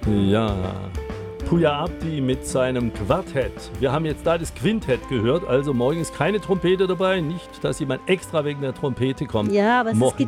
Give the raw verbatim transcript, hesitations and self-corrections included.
Ja, Puja Abdi mit seinem Quartett. Wir haben jetzt da das Quintett gehört, also morgens keine Trompete dabei. Nicht, dass jemand extra wegen der Trompete kommt. Ja, aber es Morgens. ist